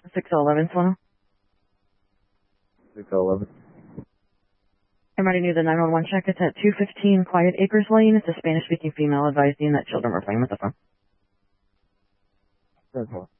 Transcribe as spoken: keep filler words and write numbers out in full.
six oh eleven, Solano. six oh eleven. Everybody knew the nine one one check. It's at two fifteen Quiet Acres Lane. It's a Spanish-speaking female advising that children were playing with the phone. That's all.